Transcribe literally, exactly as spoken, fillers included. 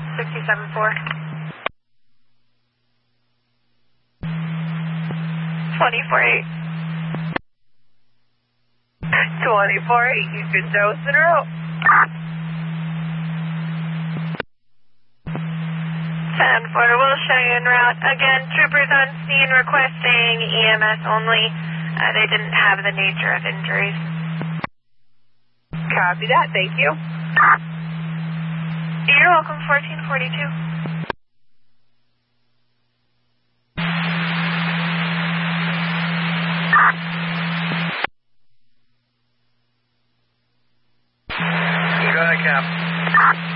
sixty-seven four. twenty-four eight. twenty-four eight, you can dose in a row. ten four, we'll show you en route. Again, troopers on scene requesting E M S only. Uh, they didn't have the nature of injuries. Copy that, thank you. You're welcome, fourteen forty-two. Go ahead, Cap.